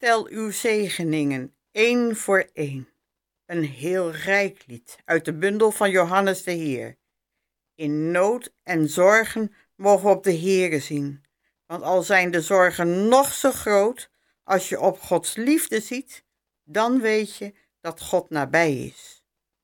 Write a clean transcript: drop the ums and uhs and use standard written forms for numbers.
Tel uw zegeningen, één voor één. Een heel rijk lied uit de bundel van Johannes de Heer. In nood en zorgen mogen we op de Heere zien. Want al zijn de zorgen nog zo groot, als je op Gods liefde ziet, dan weet je dat God nabij is.